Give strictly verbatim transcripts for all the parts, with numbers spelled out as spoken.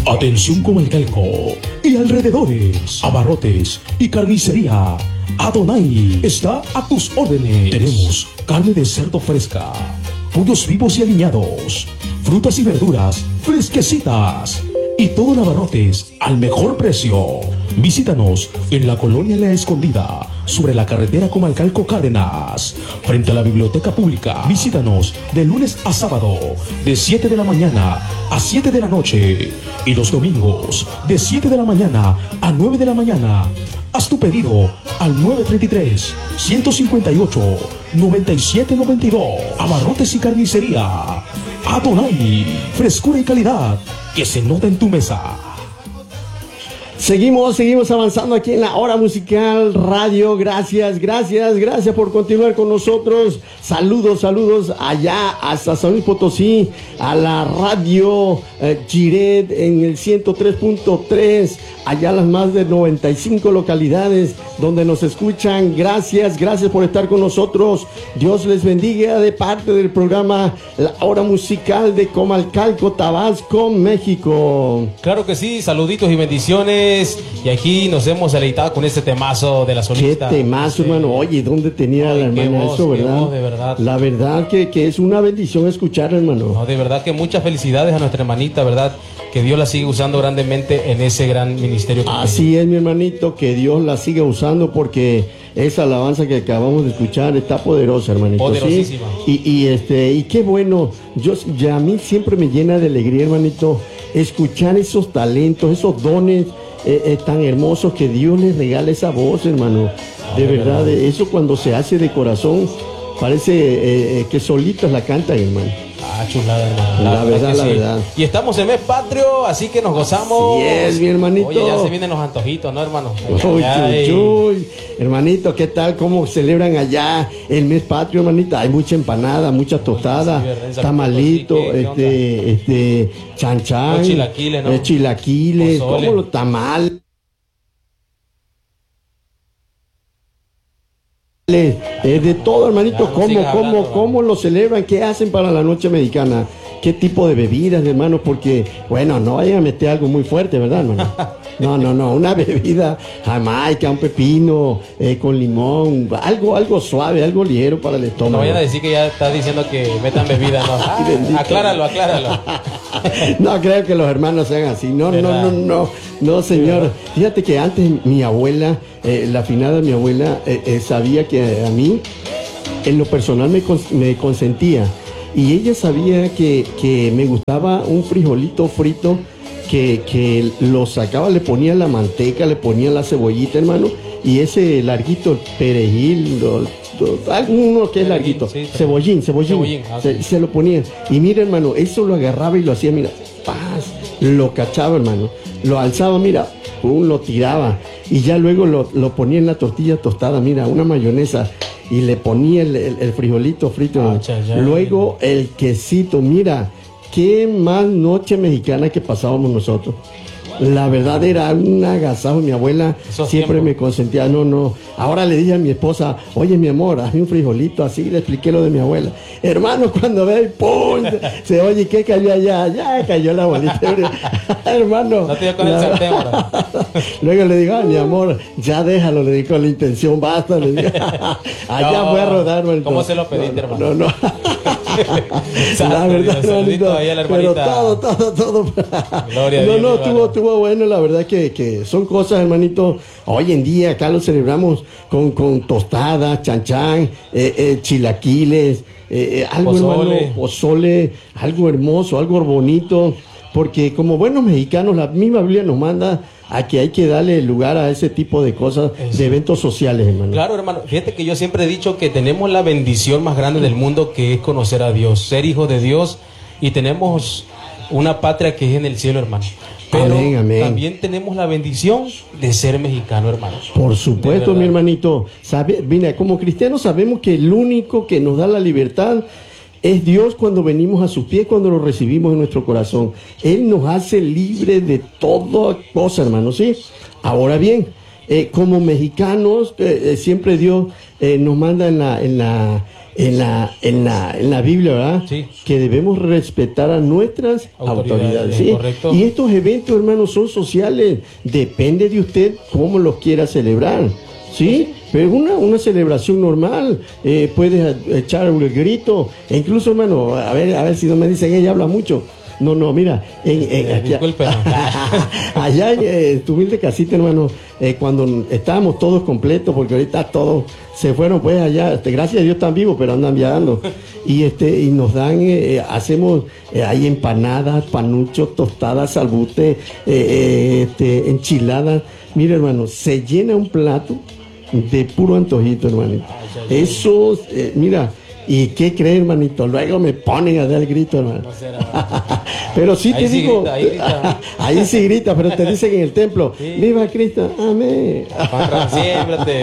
Atención Comalcalco y alrededores, abarrotes y carnicería. Adonai está a tus órdenes. Tenemos carne de cerdo fresca, pollos vivos y aliñados, frutas y verduras fresquecitas y todo en abarrotes al mejor precio. Visítanos en la Colonia La Escondida, sobre la carretera Comalcalco Cárdenas, frente a la Biblioteca Pública. Visítanos de lunes a sábado, de siete de la mañana a siete de la noche, y los domingos, de siete de la mañana a nueve de la mañana. Haz tu pedido al nueve tres tres, uno cinco ocho, nueve siete nueve dos. Abarrotes y carnicería. Adonai, frescura y calidad que se nota en tu mesa. Seguimos, seguimos avanzando aquí en la Hora Musical Radio. Gracias, gracias, gracias por continuar con nosotros. Saludos, saludos allá hasta San Luis Potosí, a la radio eh, Giret en el ciento tres punto tres, allá las más de noventa y cinco localidades donde nos escuchan. Gracias, gracias por estar con nosotros. Dios les bendiga de parte del programa La Hora Musical de Comalcalco, Tabasco, México. Claro que sí, saluditos y bendiciones. Y aquí nos hemos deleitado con este temazo de la solista. Qué temazo, sí, hermano. Oye, ¿dónde tenía Ay, la hermana voz, eso, verdad? Voz, de verdad? La verdad que, que es una bendición escuchar, hermano. No, de verdad que muchas felicidades a nuestra hermanita, ¿verdad? Que Dios la siga usando grandemente en ese gran ministerio. Así es, mi hermanito, que Dios la siga usando, porque esa alabanza que acabamos de escuchar está poderosa, hermanito. Poderosísima. ¿Sí? Y, y, este, y qué bueno, yo, ya a mí siempre me llena de alegría, hermanito, escuchar esos talentos, esos dones eh, eh, tan hermosos que Dios les regala esa voz, hermano. Ah, de verdad, verdad, eso cuando se hace de corazón, parece eh, eh, que solitos la cantan, hermano. Ah, chulada, hermano. La, la verdad, verdad, la sí. verdad. Y estamos en mes patrio, así que nos gozamos. Así es, mi hermanito. Oye, ya se vienen los antojitos, ¿no, hermano? Uy, uy, uy. Hermanito, ¿qué tal? ¿Cómo celebran allá el mes patrio, hermanita? Hay mucha empanada, mucha tostada, sí, tamalito, sí, ¿qué, este, qué este, chanchan, los chilaquiles, ¿no? Eh, chilaquiles, Pozole. ¿cómo los tamales? Eh, de todo, hermanito, ya, no cómo, cómo, hablando, cómo lo celebran, qué hacen para la noche mexicana, qué tipo de bebidas, hermano, porque, bueno, no vayan a meter algo muy fuerte, ¿verdad, hermano? No, no, no, una bebida jamaica, un pepino eh, con limón, algo, algo suave, algo ligero para el estómago. No vayan a decir que ya está diciendo que metan bebida, no. Ah, acláralo, acláralo. No creo que los hermanos sean así, no, no, no, no, no, señor. Fíjate que antes mi abuela, eh, la afinada mi abuela, eh, eh, sabía que a mí, en lo personal, me, cons me consentía. Y ella sabía que, que me gustaba un frijolito frito, que, que lo sacaba, le ponía la manteca, le ponía la cebollita, hermano, y ese larguito, perejil, lo, lo, alguno que es larguito, sí, cebollín, cebollín, cebollín ah, se, sí. se lo ponía. Y mira, hermano, eso lo agarraba y lo hacía, mira, paz, lo cachaba, hermano, lo alzaba, mira, pum, lo tiraba, y ya luego lo, lo ponía en la tortilla tostada, mira, una mayonesa, y le ponía el, el, el frijolito frito, ah, ya, ya, luego el quesito, mira, qué más noche mexicana que pasábamos nosotros. La verdad era un agasajo. Mi abuela Esos siempre tiempos. me consentía. No, no. Ahora le dije a mi esposa, oye, mi amor, hazme un frijolito así. Le expliqué lo de mi abuela. Hermano, cuando ve, ¡pum! Se oye, ¿qué cayó allá? Ya cayó la bolita. Hermano. No te dio con el sartén, Luego le digo, ah, mi amor, ya déjalo. Le digo, con la intención, basta. Le digo, allá no, voy a rodar. ¿Cómo entonces. se lo pediste, no, hermano? No, no. La verdad, hermanito, pero todo, todo, todo. Gloria no, a Dios, no, tuvo, tuvo bueno, la verdad que, que son cosas, hermanito. Hoy en día acá lo celebramos con, con tostadas, chanchan, eh, eh, chilaquiles, eh, algo pozole. hermano, pozole, algo hermoso, algo bonito, porque como buenos mexicanos, la misma Biblia nos manda a que hay que darle lugar a ese tipo de cosas, Eso. de eventos sociales, hermano. Claro, hermano. Fíjate que yo siempre he dicho que tenemos la bendición más grande del mundo, que es conocer a Dios, ser hijo de Dios, y tenemos una patria que es en el cielo, hermano. Pero amén, amén. también tenemos la bendición de ser mexicano, hermano. Por supuesto, mi hermanito. Sabe, mira, como cristianos sabemos que el único que nos da la libertad es Dios cuando venimos a sus pies, cuando lo recibimos en nuestro corazón. Él nos hace libre de toda cosa, hermano, ¿sí? Ahora bien, eh, como mexicanos, eh, eh, siempre Dios eh, nos manda en la, en la, en la, en la, en la Biblia, ¿verdad? Sí. Que debemos respetar a nuestras autoridades, Autoridades, ¿sí? correcto. Y estos eventos, hermanos, son sociales. Depende de usted cómo los quiera celebrar, ¿sí? Pero una, una celebración normal, eh, puedes echar un grito, e incluso, hermano, a ver, a ver si no me dicen, ella habla mucho. No, no, mira, en, en, Eh, aquí- disculpe, no. allá en eh, tu humilde casita, hermano, eh, cuando estábamos todos completos, porque ahorita todos se fueron, pues allá, este, gracias a Dios están vivos, pero andan viajando, y este, y nos dan, eh, hacemos, eh, hay empanadas, panuchos, tostadas, salbute, eh, eh, este, enchiladas. Mira, hermano, se llena un plato de puro antojito, hermanito. Eso, eh, mira. ¿Y qué cree, hermanito? Luego me ponen a dar el grito, hermano. No será. Pero sí Ahí te sí digo, grita, ahí grita. ahí sí grita, pero te dicen en el templo, Sí. viva Cristo, amén. Contra siempre te-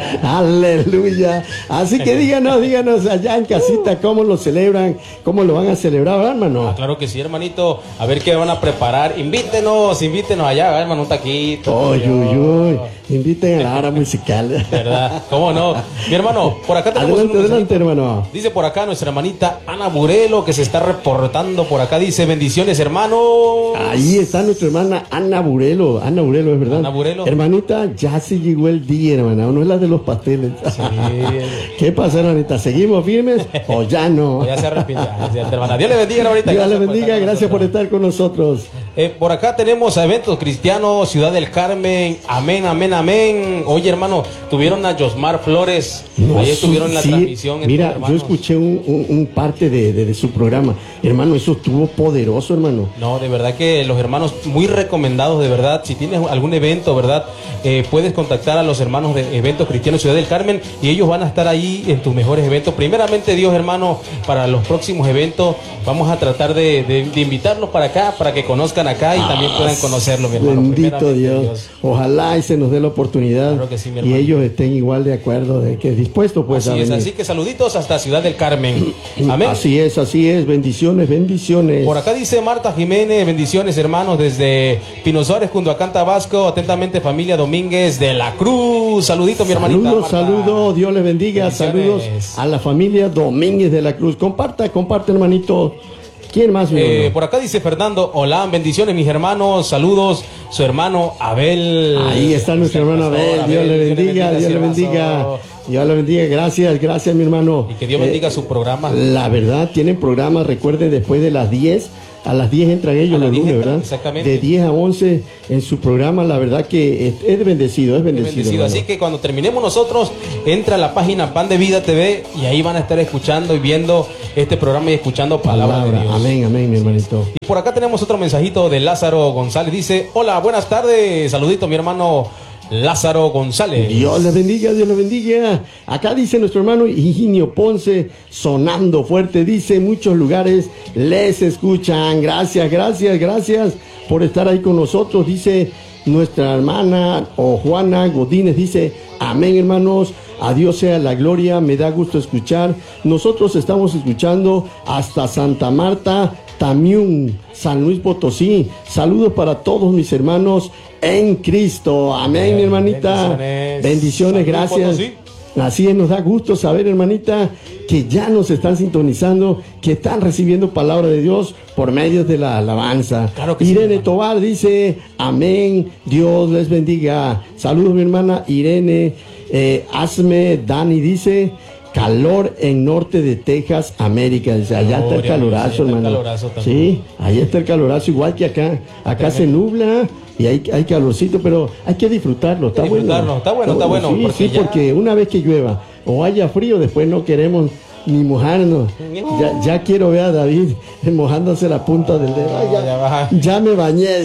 Aleluya. Así que díganos, díganos allá en casita cómo lo celebran, cómo lo van a celebrar, ¿verdad, hermano? Ah, claro que sí, hermanito. A ver qué van a preparar. Invítenos, invítenos allá, ¿verdad, hermano, un taquito. Uy, uy, uy. Inviten a la hora musical. ¿Verdad? ¿Cómo no? Mi hermano, por acá tenemos Adelante, un adelante, mensajito. hermano. Dice por acá nuestra hermanita Ana Burelo, que se está reportando por acá. Dice, bendiciones, hermano. Ahí está nuestra hermana Ana Burelo. Ana Burelo, es verdad. Ana Burelo. Hermanita, ya se llegó el día, hermana. No es la de los pasteles. Sí. ¿Qué pasa, hermanita? ¿Seguimos firmes o ya no? Ya se arrepintió. Ya, ya, hermana. Dios le bendiga, hermanita. Dios le Gracias por bendiga. estar con Gracias por nosotros. estar con nosotros. Eh, por acá tenemos a Eventos Cristianos, Ciudad del Carmen. Amén, amén, amén. Oye, hermano, tuvieron a Josmar Flores. No, Ahí estuvieron en la sí, transmisión. estos Mira, yo hermanos. escuché un, un- un parte de, de- de su programa. Hermano, eso estuvo poderoso, hermano. No, de verdad que los hermanos muy recomendados, de verdad. Si tienes algún evento, ¿verdad? Eh, puedes contactar a los hermanos de Eventos Cristianos Ciudad del Carmen y ellos van a estar ahí en tus mejores eventos. Primeramente, Dios, hermano, para los próximos eventos vamos a tratar de, de- de invitarlos para acá, para que conozcan acá y también puedan conocerlo, mi hermano. Bendito Primeramente, Dios. Ojalá y se nos dé la oportunidad Claro que sí, mi y hermano. ellos estén igual de acuerdo de que dispuestos pues a Así es, venir. así que saluditos hasta Ciudad del Carmen. Amén. Así es, así es. Bendiciones, bendiciones. Por acá dice Marta Jiménez, bendiciones hermanos desde Pino Suárez, Cunduacán, Tabasco. Atentamente familia Domínguez de la Cruz. Saludito mi hermanita. Saludos, Marta. saludos, Dios les bendiga. Bendiciones. Saludos a la familia Domínguez de la Cruz. Comparta, comparte, hermanito. ¿Quién más, mi Eh, hermano? por acá dice Fernando, hola, bendiciones mis hermanos, saludos, su hermano Abel. Ahí está nuestro hermano Abel. Pastor Dios le bendiga, Dios le siervazo. bendiga. Dios le bendiga. Gracias, gracias, mi hermano. Y que Dios bendiga su programa. La verdad, tienen programas, recuerden, después de las diez. A las diez entran ellos A las los diez lunes, entran, ¿verdad? exactamente. De diez a once en su programa, la verdad que es, es bendecido, es bendecido. Bendecido. hermano. Así que cuando terminemos nosotros, entra a la página Pan de Vida T V y ahí van a estar escuchando y viendo este programa y escuchando palabra, Palabra. de Dios. Amén, amén, mi hermanito. Y por acá tenemos otro mensajito de Lázaro González. Dice, hola, buenas tardes. Saludito, mi hermano Lázaro González. Dios le bendiga, Dios le bendiga. Acá dice nuestro hermano Higinio Ponce, sonando fuerte, dice, muchos lugares les escuchan. Gracias, gracias, gracias por estar ahí con nosotros. Dice nuestra hermana o Juana Godínez, dice, amén, hermanos. A Dios sea la gloria, me da gusto escuchar. Nosotros estamos escuchando hasta Santa Marta, Tamiún, San Luis Potosí. Saludos para todos mis hermanos en Cristo. Amén, mi hermanita. Bendiciones. Bendiciones, San Luis gracias. Potosí. Así es, nos da gusto saber, hermanita, que ya nos están sintonizando, que están recibiendo palabra de Dios por medio de la alabanza. Claro que sí, Irene hermano. Tobar dice, amén, Dios les bendiga. Saludos, mi hermana Irene. Eh, Asme Dani dice, calor en norte de Texas, América. Dice, allá está el Gloria a Dios, allá calorazo, está el hermano. calorazo también. Sí, allá está el calorazo, igual que acá. Acá se nubla y hay, hay calorcito, pero hay que disfrutarlo. Está bueno. disfrutarlo, está bueno, está bueno, Sí, porque sí, ya- porque una vez que llueva o haya frío, después no queremos ni mojarnos. Ya, ya quiero ver a David mojándose la punta del dedo. Ay, ya va. ya, ya me bañé.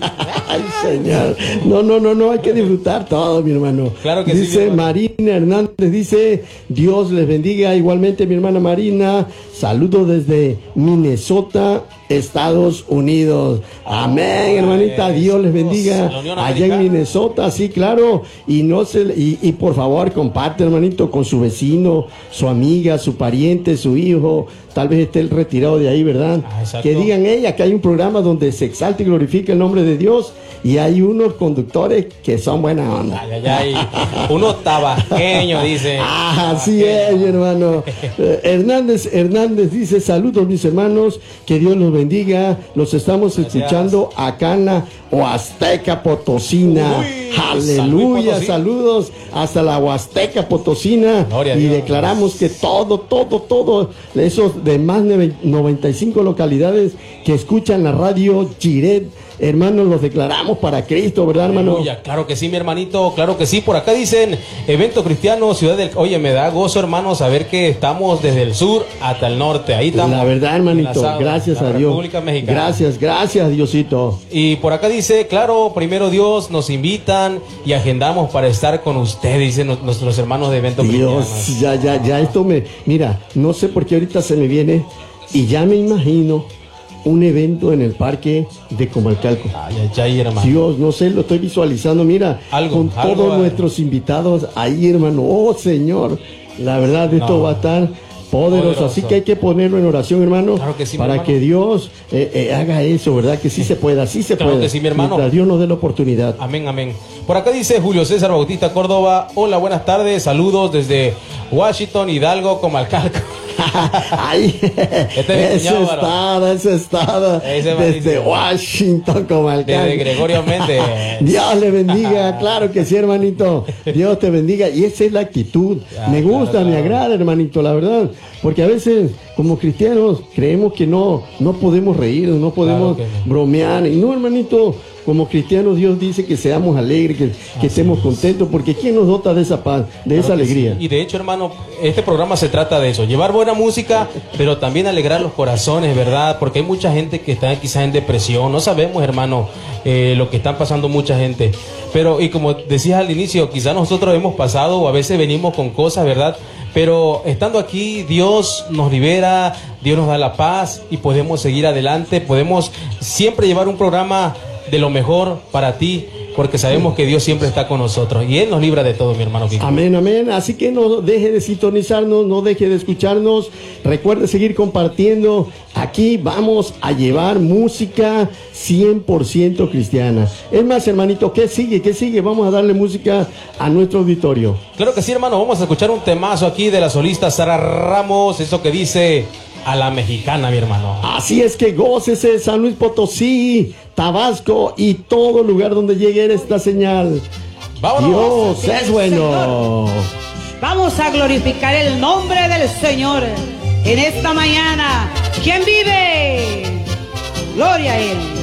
Ay, Señor. No, no, no, no, hay que disfrutar todo, mi hermano. Claro que sí, mi dice hermano. Marina Hernández, dice, Dios les bendiga. Igualmente, mi hermana Marina, saludos desde Minnesota, Estados Unidos. Amén, hermanita. Dios les bendiga. La Unión Allá en Americana. Minnesota, sí, claro. Y no se le- y, y por favor, comparte, hermanito, con su vecino, su amiga, su pariente, su hijo, tal vez esté el retirado de ahí, ¿verdad? Ah, que digan ella que hay un programa donde se exalta y glorifica el nombre de Dios y hay unos conductores que son buena onda. Ay, ay, ay. Uno tabaqueño, dice. Ah, así es, mi hermano. Eh, Hernández, Hernández dice, saludos mis hermanos, que Dios los bendiga. Los estamos Gracias. escuchando acá en la Huasteca Potosina. Uy, Aleluya, Potosí. saludos hasta la Huasteca Potosina. Gloria a Y Dios. declaramos que todo, todo, todo, esos de más de noventa y cinco localidades que escuchan la radio Giret, hermanos, los declaramos para Cristo, ¿verdad, hermano? Aleluya, claro que sí, mi hermanito, claro que sí. Por acá dicen, evento cristiano, ciudad del... Oye, me da gozo, hermano, saber que estamos desde el sur hasta el norte. Ahí estamos. La verdad, hermanito, enlazados, gracias la a Dios. República Mexicana. Gracias, gracias, Diosito. Y por acá dice, claro, primero Dios, nos invitan y agendamos para estar con usted, dicen nu- nuestros hermanos de evento cristiano. Dios, ya, ya, ya, esto me... Mira, no sé por qué ahorita se me viene y ya me imagino un evento en el parque de Comalcalco. Ay, ay, ay, hermano. Dios, no sé, lo estoy visualizando, mira, Algo, con algo todos va- nuestros invitados ahí, hermano. Oh, Señor, la verdad, esto No. va a estar poderoso. Poderoso. Así que hay que ponerlo en oración, hermano, Claro que sí, mi para hermano. que Dios eh, eh, haga eso, ¿verdad? Que sí se pueda, sí se Claro puede. que sí, mi hermano. Mientras Dios nos dé la oportunidad. Amén, amén. Por acá dice Julio César Bautista Córdoba, hola, buenas tardes, saludos desde Washington, Hidalgo, Comalcalco. Ay, Este es mi eso cuñado, es todo, eso es todo. Ese Desde malísimo. Washington, Comalcalco. Desde Gregorio Méndez. Dios le bendiga, claro que sí, hermanito. Dios te bendiga. Y esa es la actitud. Ah, me claro, gusta, me claro. agrada, hermanito, la verdad. Porque a veces, como cristianos, creemos que no, no podemos reírnos, no podemos Claro que no. bromear. Y no, hermanito, como cristianos, Dios dice que seamos alegres, que, que estemos contentos, porque ¿quién nos dota de esa paz, de esa Claro que alegría? sí. Y de hecho, hermano, este programa se trata de eso, llevar buena música, pero también alegrar los corazones, ¿verdad? Porque hay mucha gente que está quizás en depresión, no sabemos, hermano, eh, lo que están pasando mucha gente. Pero, y como decías al inicio, quizás nosotros hemos pasado o a veces venimos con cosas, ¿verdad? Pero estando aquí, Dios nos libera, Dios nos da la paz y podemos seguir adelante, podemos siempre llevar un programa de lo mejor para ti, porque sabemos que Dios siempre está con nosotros y Él nos libra de todo, mi hermano. Kiko. Amén, amén. Así que no deje de sintonizarnos, no deje de escucharnos. Recuerde seguir compartiendo. Aquí vamos a llevar música cien por ciento cristiana. Es más, hermanito, ¿qué sigue? ¿Qué sigue? Vamos a darle música a nuestro auditorio. Claro que sí, hermano, vamos a escuchar un temazo aquí de la solista Sara Ramos, eso que dice a la mexicana, mi hermano. Así es que gócese San Luis Potosí, Tabasco y todo lugar donde llegue esta señal. Vámonos. Dios es bueno. Vamos a glorificar el nombre del Señor en esta mañana. ¿Quién vive? Gloria a Él.